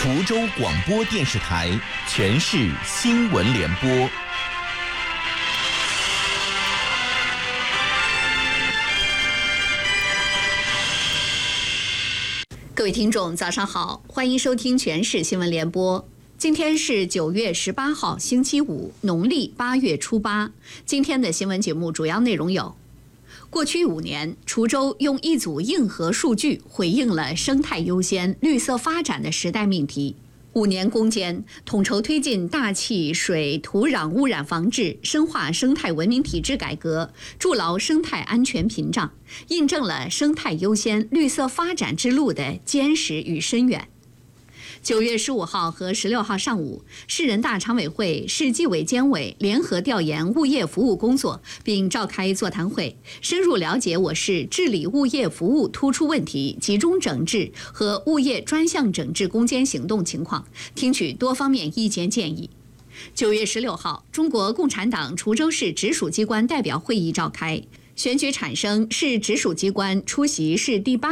滁州广播电视台全市新闻联播。 各位听众，早上好，欢迎收听全市新闻联播。今天是9月18号，星期五，农历8月初8。今天的新闻节目主要内容有：过去5年，滁州用一组硬核数据回应了生态优先、绿色发展的时代命题。5年攻坚，统筹推进大气、水、土壤污染防治，深化生态文明体制改革，筑牢生态安全屏障，印证了生态优先、绿色发展之路的坚实与深远。9月15号和16号上午，市人大常委会、市纪委监委联合调研物业服务工作，并召开座谈会，深入了解我市治理物业服务突出问题、集中整治和物业专项整治攻坚行动情况，听取多方面意见建议。9月16号，中国共产党滁州市直属机关代表会议召开，选举产生市直属机关出席市第8